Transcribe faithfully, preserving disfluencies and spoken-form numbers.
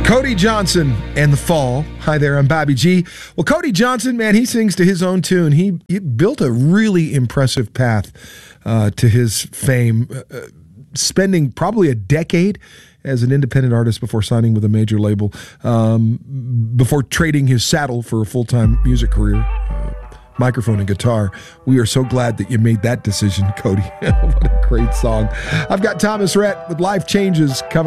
Cody Johnson and The Fall. Hi there, I'm Bobby G. Well, Cody Johnson, man, he sings to his own tune. He, he built a really impressive path uh, to his fame, uh, spending probably a decade as an independent artist before signing with a major label, um, before trading his saddle for a full-time music career, uh, microphone and guitar. We are so glad that you made that decision, Cody. What a great song. I've got Thomas Rhett with Life Changes coming.